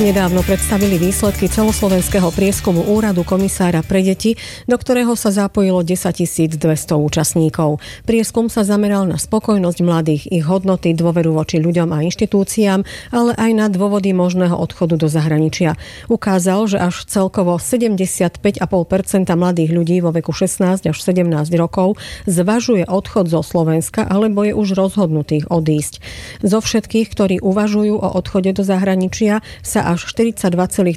Nedávno predstavili výsledky celoslovenského prieskumu Úradu komisára pre deti, do ktorého sa zapojilo 10 200 účastníkov. Prieskum sa zameral na spokojnosť mladých, ich hodnoty, dôveru voči ľuďom a inštitúciám, ale aj na dôvody možného odchodu do zahraničia. Ukázal, že až celkovo 75,5% mladých ľudí vo veku 16 až 17 rokov zvažuje odchod zo Slovenska alebo je už rozhodnutých odísť. Zo všetkých, ktorí uvažujú o odchode do zahraničia, sa až 42,3%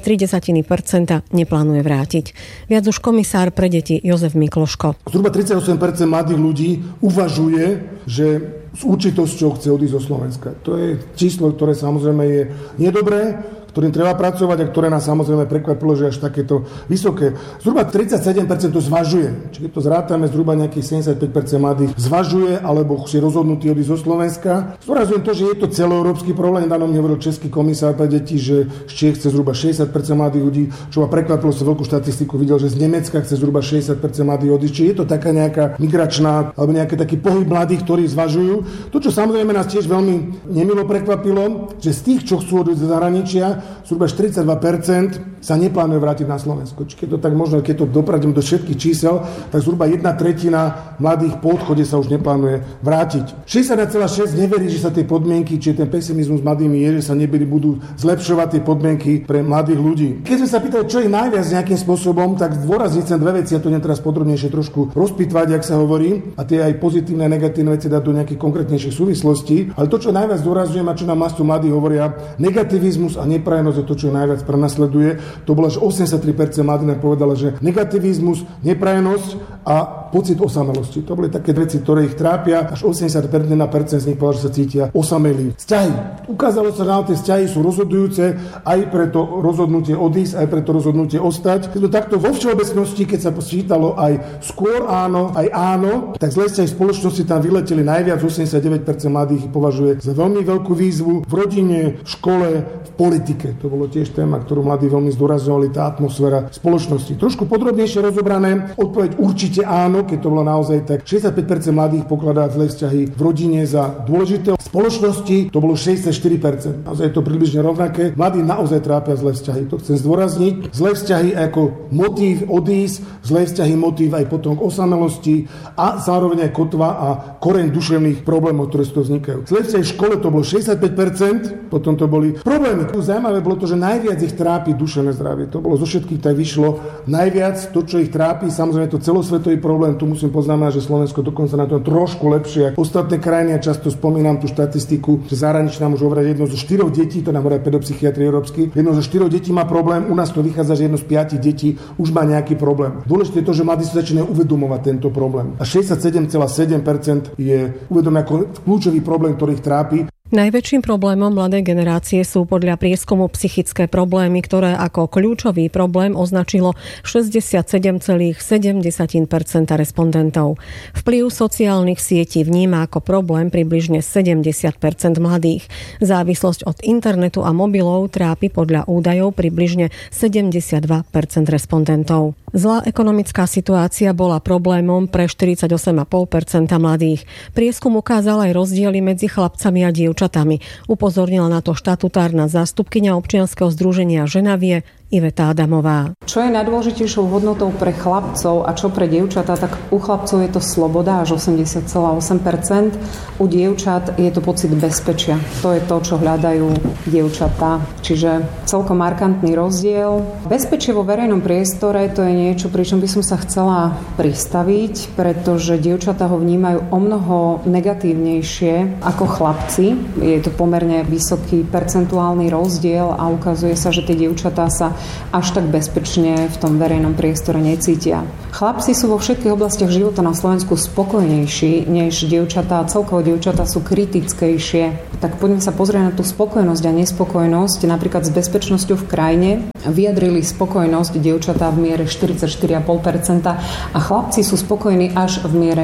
neplánuje vrátiť. Viac už komisár pre deti Jozef Mikloško. Zhruba 38% mladých ľudí uvažuje, že s určitosťou chce odísť zo Slovenska. To je číslo, ktoré samozrejme je nedobré, ktorým treba pracovať a ktoré nás samozrejme prekvapilo, že až takéto vysoké. Zhruba 37% to zvažuje. Čiže keď to zrátame, zhruba nejakých 75% mladých zvažuje alebo si rozhodnutí odísť zo Slovenska. Zdôrazňujem to, že je to celoeurópsky problém. Nedávno mi hovoril český komisár pre deti, že z Čiech chce zhruba 60% mladých ľudí, čo ma prekvapilo, som veľkú štatistiku videl, že z Nemecka chce zhruba 60% mladých odísť. Čiže je to taká nejaká migračná alebo nejaký taký pohyb mladých, ktorí zvažujú. To, čo samozrejme nás tiež veľmi nemilo prekvapilo, že z tých, čo chcú odísť do zahraničia, zhruba 42% sa neplánuje vrátiť na Slovensko. Čiže keď to tak možno, keď to dopravím do všetkých čísel, tak zhruba 1/3 mladých po odchode sa už neplánuje vrátiť. 61,6% neverí, že sa tie podmienky, čiže ten pesimizmus s mladými je, že sa budú zlepšovať tie podmienky pre mladých ľudí. Keď sme sa pýtali, čo je najviac nejakým spôsobom, tak zdôrazniť chcem dve veci, ja to teraz podrobnejšie trošku rozpitvať, jak sa hovorí, a tie aj pozitívne a negatívne veci dať do nejakých konkrétnejších súvislostí, ale to, čo najviac zdôrazňujem a čo nám mastu mladí hovoria, negativizmus a neprajenosť je to, čo najviac prenasleduje. To bolo až 83% mladých povedala, že negativizmus, neprajenosť a pocit osamelosti. To boli také veci, ktoré ich trápia. Až 81% z nich povedala, že sa cítia osamelí. Vzťahy. Ukázalo sa, že tie vzťahy sú rozhodujúce aj pre to rozhodnutie odísť, aj pre to rozhodnutie ostať. Keď to takto vo všeobecnosti, keď sa počítalo aj skôr áno, aj áno, tak zlé vzťahy spoločnosti tam vyleteli najviac. 89% mladých považuje za veľmi veľkú výzvu v rodine, v škole, v politike. To bolo tiež téma, ktorú mladí veľmi zdôrazňovali, tá atmosféra spoločnosti. Trošku podrobnejšie rozobrané, odpoveď určite áno, keď to bolo naozaj tak. 65% mladých pokladá zlé vzťahy v rodine za dôležité. V spoločnosti to bolo 64%. Naozaj je to približne rovnaké. Mladí naozaj trápia zlé vzťahy. To chcem zdôrazniť. Zlé vzťahy ako motív odísť, zlé vzťahy motív aj potom k osamelosti a zároveň aj kotva a koreň duševných problémov, ktoré z toho vznikajú. Zlé vzťahy v škole to bolo 65%, potom to boli problémy. Zaujímavé bolo to, že najviac ich trápi duševné zdravie. To bolo zo všetkých, tak vyšlo najviac to, čo ich trápi. Samozrejme to celosvetový problém. Tu musím poznamenať, že Slovensko dokonca na tom trošku lepšie ako ostatné krajiny. Ja často spomínam tú štatistiku, že zahraničí nám už hovoria, že jedno zo 4 detí, to nám hovoria pedopsychiatri európsky, jedno zo 4 detí má problém. U nás to vychádza, že jedno z 5 detí už má nejaký problém. Dôležité je to, že mladí sa začínajú uvedomovať tento problém. A 67,7% je uvedomený ako kľúčový problém, ktorý ich trápi. Najväčším problémom mladej generácie sú podľa prieskumu psychické problémy, ktoré ako kľúčový problém označilo 67,7% respondentov. Vplyv sociálnych sietí vníma ako problém približne 70% mladých. Závislosť od internetu a mobilov trápi podľa údajov približne 72% respondentov. Zlá ekonomická situácia bola problémom pre 48,5% mladých. Prieskum ukázal aj rozdiely medzi chlapcami a dievčatami. Upozornila na to štatutárna zástupkyňa občianskeho združenia Ženavie Iveta Adamová. Čo je najdôležitejšou hodnotou pre chlapcov a čo pre dievčatá, tak u chlapcov je to sloboda až 80,8%. U dievčat je to pocit bezpečia. To je to, čo hľadajú dievčatá. Čiže celkom markantný rozdiel. Bezpečie vo verejnom priestore to je niečo, pričom by som sa chcela pristaviť, pretože dievčatá ho vnímajú omnoho negatívnejšie ako chlapci. Je to pomerne vysoký percentuálny rozdiel a ukazuje sa, že tie dievčatá sa až tak bezpečne v tom verejnom priestore necítia. Chlapci sú vo všetkých oblastiach života na Slovensku spokojnejší než dievčatá. Celkovo dievčatá sú kritickejšie. Tak poďme sa pozrieť na tú spokojnosť a nespokojnosť. Napríklad s bezpečnosťou v krajine vyjadrili spokojnosť dievčatá v miere 44,5% a chlapci sú spokojní až v miere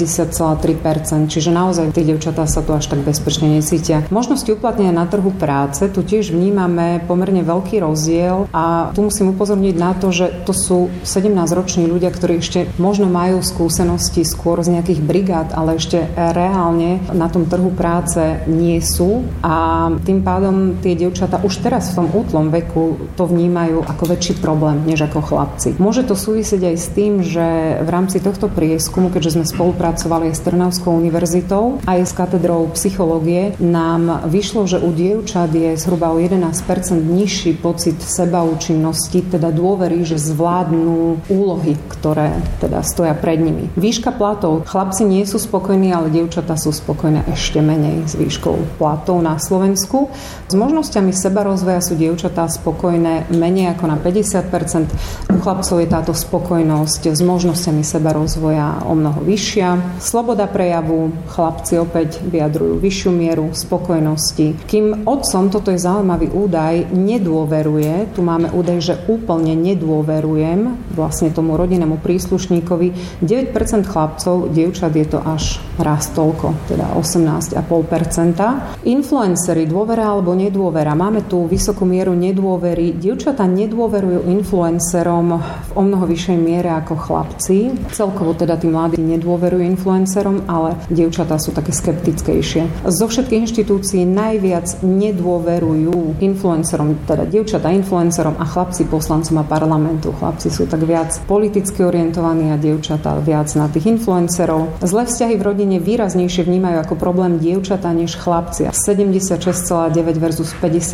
60,3%. Čiže naozaj tie dievčatá sa tu až tak bezpečne necítia. Možnosti uplatnenia na trhu práce, tu tiež vnímame pomerne veľký rozdiel a A tu musím upozorniť na to, že to sú 17-roční ľudia, ktorí ešte možno majú skúsenosti skôr z nejakých brigád, ale ešte reálne na tom trhu práce nie sú a tým pádom tie dievčatá už teraz v tom útlom veku to vnímajú ako väčší problém, než ako chlapci. Môže to súvisieť aj s tým, že v rámci tohto prieskumu, keďže sme spolupracovali aj s Trnavskou univerzitou aj s katedrou psychológie, nám vyšlo, že u dievčat je zhruba o 11% nižší pocit sebaúčinnosti, teda dôvery, že zvládnu úlohy, ktoré teda stoja pred nimi. Výška platov. Chlapci nie sú spokojní, ale dievčatá sú spokojné ešte menej s výškou platov na Slovensku. S možnosťami sebarozvoja sú dievčatá spokojné menej ako na 50%. U chlapcov je táto spokojnosť s možnosťami sebarozvoja o mnoho vyššia. Sloboda prejavu. Chlapci opäť vyjadrujú vyššiu mieru spokojnosti. Kým otcom, toto je zaujímavý údaj, nedôveruje, tu máme údaj, že úplne nedôverujem vlastne tomu rodinnému príslušníkovi, 9% chlapcov, dievčat je to až raz toľko, teda 18,5%. Influenceri, dôvera alebo nedôvera. Máme tu vysokú mieru nedôvery. Dievčatá nedôverujú influencerom v o mnoho vyššej miere ako chlapci. Celkovo teda tí mladí nedôverujú influencerom, ale dievčatá sú také skeptickejšie. Zo všetkých inštitúcií najviac nedôverujú influencerom, teda dievčatá influencerom a chlapci poslancom a parlamentu. Chlapci sú tak viac politicky orientovaní a dievčatá viac na tých influencerov. Zlé vzťahy v rodine výraznejšie vnímajú ako problém dievčatá než chlapci. 76,9 versus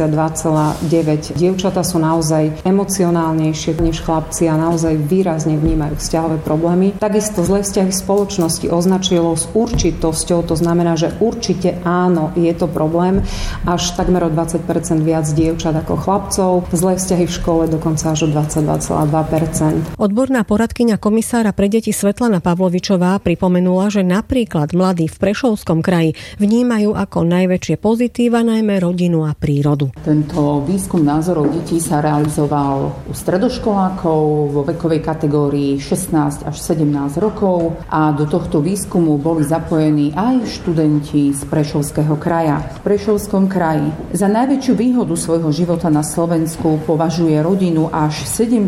52,9. Dievčatá sú naozaj emocionálnejšie než chlapci a naozaj výrazne vnímajú vzťahové problémy. Takisto zlé vzťahy v spoločnosti označilo s určitosťou, to znamená, že určite áno, je to problém, až takmer o 20% viac dievčat ako chlapcov. Zlé vzťahy v škole dokonca až o 22,2%. Odborná poradkyňa komisára pre deti Svetlana Pavlovičová pripomenula, že napríklad mladí v Prešovskom kraji vnímajú ako najväčšie pozitíva najmä rodinu a prírodu. Tento výskum názorov detí sa realizoval u stredoškolákov vo vekovej kategórii 16 až 17 rokov a do tohto výskumu boli zapojení aj študenti z Prešovského kraja. V Prešovskom kraji za najväčšiu výhodu svojho života na Slovensku považuje rodinu až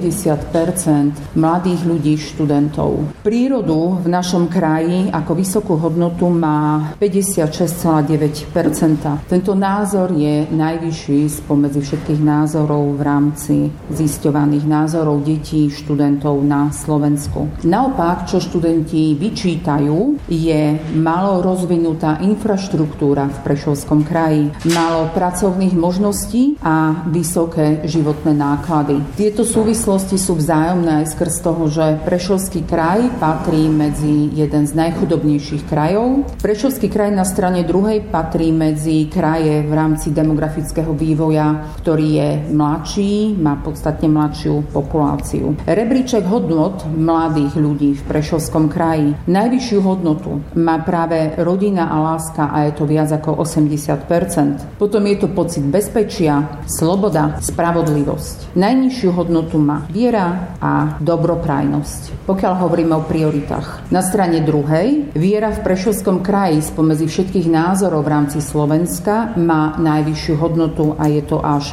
70% mladých ľudí, študentov. Prírodu v našom kraji ako vysokú hodnotu má 56,9%. Tento názor je najvyšší spomedzi všetkých názorov v rámci zisťovaných názorov detí, študentov na Slovensku. Naopak, čo študenti vyčítajú, je málo rozvinutá infraštruktúra v Prešovskom kraji, málo pracovných možností a vysoké životné náklady. Tieto súvislosti sú vzájomné aj skrz toho, že Prešovský kraj patrí medzi jeden z najchudobnejších krajov. Prešovský kraj na strane druhej patrí medzi kraje v rámci demografického vývoja, ktorý je mladší, má podstatne mladšiu populáciu. Rebríček hodnot mladých ľudí v Prešovskom kraji. Najvyššiu hodnotu má práve rodina a láska a je to viac ako 80%. Potom je to pocit bezpečia, sloboda, spravodlivosť. Najnižšiu hodnotu má viera a dobroprajnosť. Pokiaľ hovoríme o prioritách. Na strane druhej, viera v Prešovskom kraji spomedzi všetkých názorov v rámci Slovenska má najvyššiu hodnotu a je to až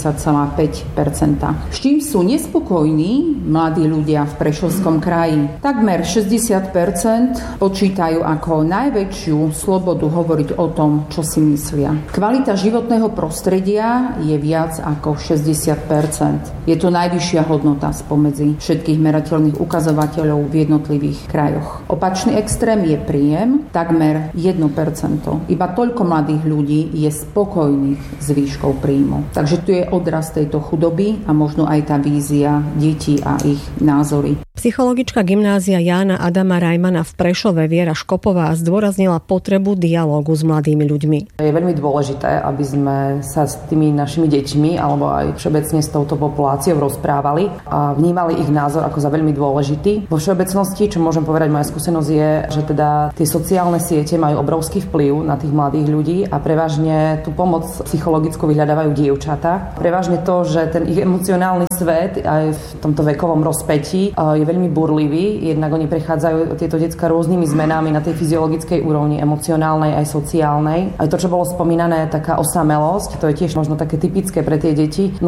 40,5%. S čím sú nespokojní mladí ľudia v Prešovskom kraji? Takmer 60% počítajú ako najväčšiu slobodu hovoriť o tom, čo si myslia. Kvalita životného prostredia je viac ako 60%. Je to najvyššia hodnota spomedzi všetkých merateľných ukazovateľov v jednotlivých krajoch. Opačný extrém je príjem, takmer 1%. Iba toľko mladých ľudí je spokojných s výškou príjmu. Takže tu je odraz tejto chudoby a možno aj tá vízia detí a ich názory. Psychologička gymnázia Jána Adama Rajmana v Prešove Viera Škopová zdôraznila potrebu dialógu s mladými ľuďmi. Je veľmi dôležité, aby sme sa s tými našimi deťmi alebo aj všeobecne s touto populáciou rozprávali a vnímali ich názor ako za veľmi dôležitý. Vo všeobecnosti, čo môžem povedať, moja skúsenosť je, že teda tie sociálne siete majú obrovský vplyv na tých mladých ľudí a prevažne tú pomoc psychologickú vyhľadávajú dievčatá. Prevažne to, že ten ich emocionálny svet aj v tomto vekovom rozpätí je veľmi burlivý. Jednak oni prechádzajú tieto decká rôznymi zmenami na tej fyziologickej úrovni, emocionálnej aj sociálnej. Aj to, čo bolo spomínané, taká osamelosť, to je tiež možno také typické pre tie deti. Množstvo z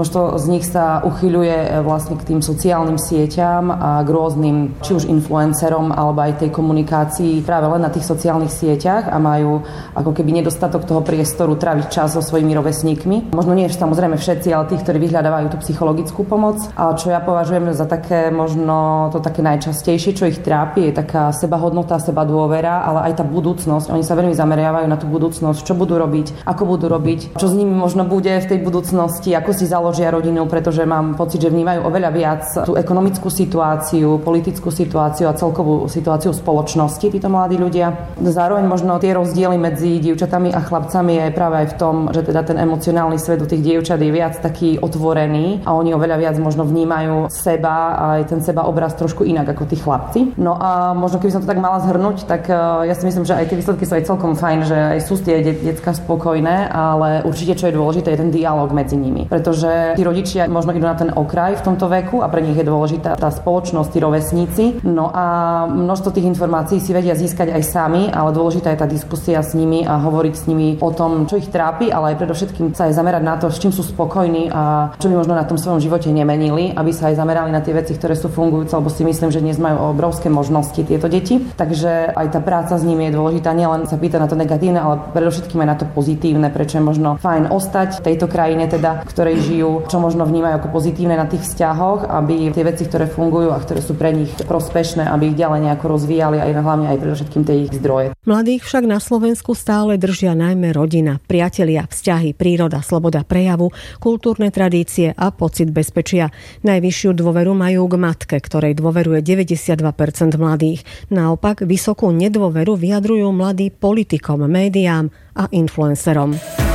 z nich sa uchyľuje vlastne k tým sociálnym sieťam a k rôznym, či už influencerom, alebo aj tej komunikácii práve len na tých sociálnych sieťach a majú ako keby nedostatok toho priestoru tráviť čas so svojimi rovesníkmi. Možno nie samozrejme všetci, ale tí, ktorí vyhľadávajú tú psychologickú pomoc. A čo ja považujem za také možno to také najčastejšie, čo ich trápi, je taká sebahodnota, sebadôvera, ale aj tá budúcnosť. Oni sa veľmi zameriavajú na tú budúcnosť, čo budú robiť, ako budú robiť, čo s nimi možno bude v tej budúcnosti, ako si založia rodinu, pretože mám pocit, že vnímajú oveľa viac tú ekonomickú situáciu, politickú situáciu a celkovú situáciu spoločnosti títo mladí ľudia. Zároveň možno tie rozdiely medzi dievčatami a chlapcami je práve aj v tom, že teda ten emocionálny svet u tých dievčat je viac taký otvorený a oni oveľa viac možno vnímajú seba a aj ten sebaobraz trošku inak ako tí chlapci. No a možno keby som to tak mala zhrnúť, tak ja si myslím, že aj tie výsledky sú aj celkom fajn, že aj sú tie decká spokojné, ale určite čo je dôležité je ten dialóg medzi nimi, pretože tí rodičia možno idú na ten okraj v tomto veku a pre nich je dôležitá tá spoločnosť, tí rovesníci. No a množstvo tých informácií si vedia získať aj sami, ale dôležitá je tá diskusia s nimi a hovoriť s nimi o tom, čo ich trápi, ale aj predovšetkým sa aj zamerať na to, s čím sú spokojní a čo by možno na tom svojom živote nemenili, aby sa aj zamerali na tie veci, ktoré sú fungujúce, lebo si myslím, že dnes majú obrovské možnosti tieto deti. Takže aj tá práca s nimi je dôležitá, nielen sa pýta na to negatívne, ale predovšetkým aj na to pozitívne, prečo je možno fajn ostať v tejto krajine, teda, v ktorej žijú, čo možno vnímajú ako pozitívne na tých vzťahoch, aby tie veci, ktoré fungujú a ktoré sú pre nich prospešné, aby ich ďalej nejako rozvíjali aj hlavne aj predovšetkým tie ich zdroje. Mladých však na Slovensku stále držia najmä rodina, priatelia, vzťahy, príroda, sloboda prejavu, kultúrne tradície a pocit bezpečia. Najvyššiu dôveru majú k matke, ktorej dôveruje 92% mladých. Naopak vysokú nedôveru vyjadrujú mladí politikom, médiám a influencerom.